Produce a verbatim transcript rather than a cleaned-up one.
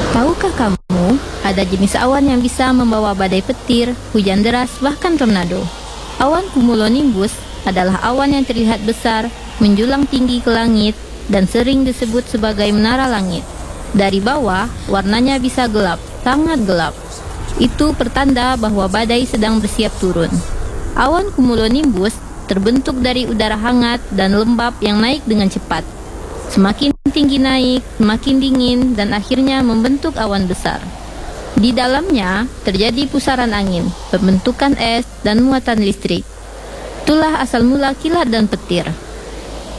Tahukah kamu, ada jenis awan yang bisa membawa badai petir, hujan deras, bahkan tornado. Awan cumulonimbus adalah awan yang terlihat besar, menjulang tinggi ke langit, dan sering disebut sebagai menara langit. Dari bawah, warnanya bisa gelap, sangat gelap. Itu pertanda bahwa badai sedang bersiap turun. Awan cumulonimbus terbentuk dari udara hangat dan lembab yang naik dengan cepat. Semakin tinggi naik, semakin dingin, dan akhirnya membentuk awan besar. Di dalamnya terjadi pusaran angin, pembentukan es, dan muatan listrik. Itulah asal mula kilat dan petir.